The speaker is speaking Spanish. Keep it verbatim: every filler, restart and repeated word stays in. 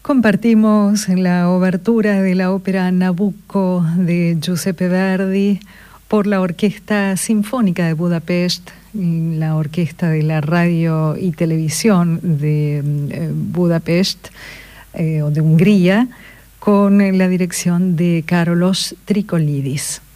Compartimos la obertura de la ópera Nabucco de Giuseppe Verdi por la Orquesta Sinfónica de Budapest, la orquesta de la radio y televisión de eh, Budapest eh, o de Hungría, con la dirección de Carlos Tricolidis.